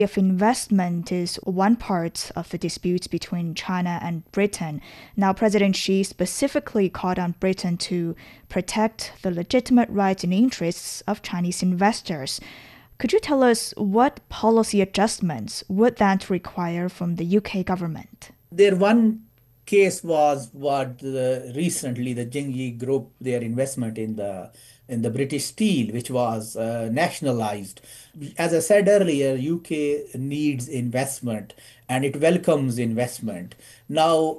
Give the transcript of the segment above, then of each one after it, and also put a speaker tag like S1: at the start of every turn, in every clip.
S1: of investment is one part of the dispute between China and Britain. Now, President Xi specifically called on Britain to protect the legitimate rights and interests of Chinese investors. Could you tell us what policy adjustments would that require from the UK government?
S2: Their one case was what recently the Jingyi Group, their investment in the British Steel, which was nationalized. As I said earlier, UK needs investment and it welcomes investment. Now,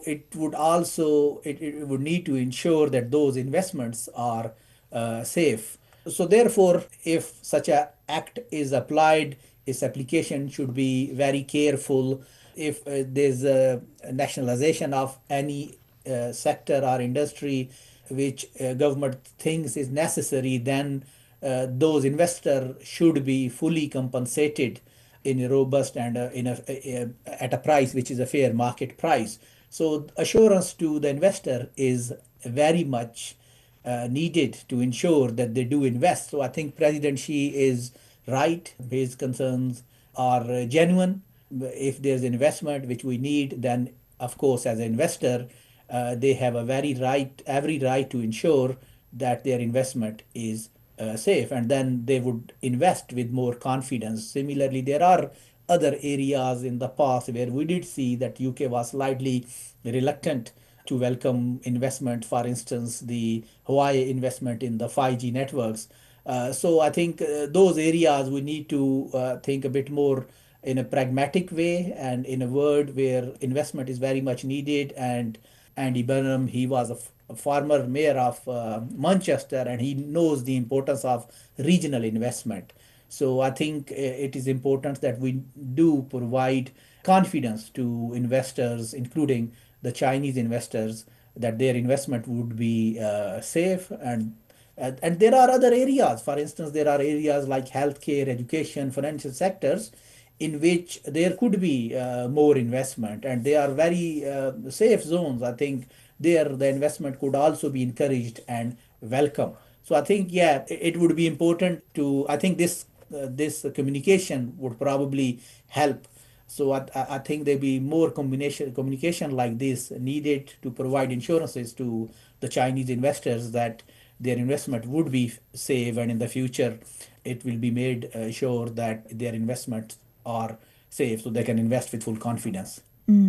S2: it would need to ensure that those investments are safe. So therefore, if such a act is applied, its application should be very careful. If there's a nationalization of any sector or industry which government thinks is necessary, then those investors should be fully compensated in a robust and at a price which is a fair market price. So assurance to the investor is very much needed to ensure that they do invest. So I think President Xi is right. His concerns are genuine. If there's investment which we need, then of course, as an investor, they have every right to ensure that their investment is safe, and then they would invest with more confidence. Similarly, there are other areas in the past where we did see that UK was slightly reluctant to welcome investment. For instance, the Huawei investment in the 5G networks. So I think those areas we need to think a bit more in a pragmatic way and in a world where investment is very much needed. And Andy Burnham, he was a former mayor of Manchester, and he knows the importance of regional investment. So I think it is important that we do provide confidence to investors, including the Chinese investors, that their investment would be safe. And there are other areas. For instance, there are areas like healthcare, education, financial sectors in which there could be more investment, and they are very safe zones. I think there the investment could also be encouraged and welcome. So I think, yeah, it would be important to. I think this communication would probably help. So I think there be more communication like this needed to provide insurances to the Chinese investors that their investment would be safe, and in the future it will be made sure that their investments are safe so they can invest with full confidence.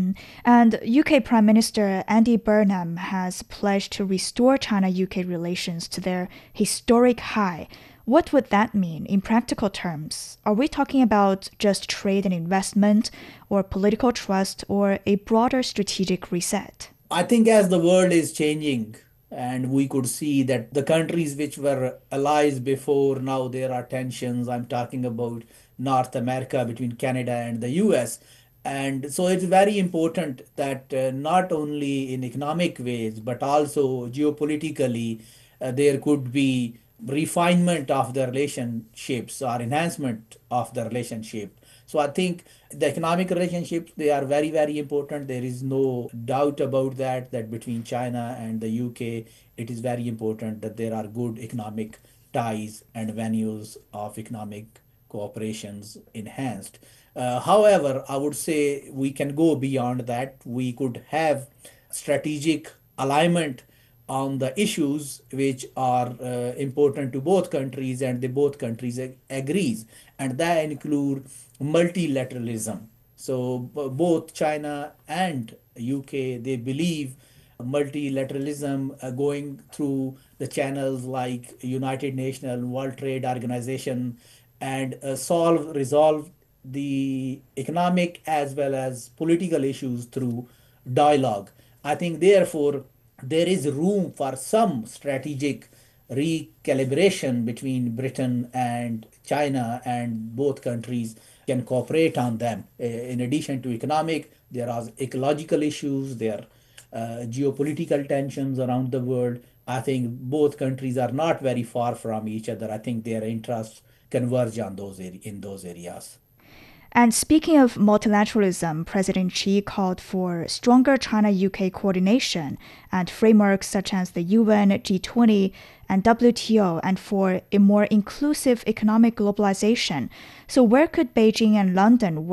S1: And UK Prime Minister Andy Burnham has pledged to restore China UK relations to their historic high. What would that mean in practical terms? Are we talking about just trade and investment, or political trust, or a broader strategic reset?
S2: I think as the world is changing, and we could see that the countries which were allies before, now there are tensions. I'm talking about North America between Canada and the US. And so it's very important that not only in economic ways, but also geopolitically, there could be refinement of the relationships or enhancement of the relationship. So I think the economic relationships, they are very, very important. There is no doubt about that between China and the UK, it is very important that there are good economic ties and venues of economic cooperations enhanced. However, I would say we can go beyond that. We could have strategic alignment on the issues which are important to both countries, and the both countries agrees, and that include multilateralism. So both China and UK, they believe multilateralism, going through the channels like United Nations, World Trade Organization, and resolve the economic as well as political issues through dialogue. I think therefore there is room for some strategic recalibration between Britain and China, and both countries can cooperate on them. In addition to economic, there are ecological issues, there are geopolitical tensions around the world. I think both countries are not very far from each other. I think their interests converge on in those areas.
S1: And speaking of multilateralism, President Xi called for stronger China-UK coordination and frameworks such as the UN, G20, and WTO, and for a more inclusive economic globalization. So where could Beijing and London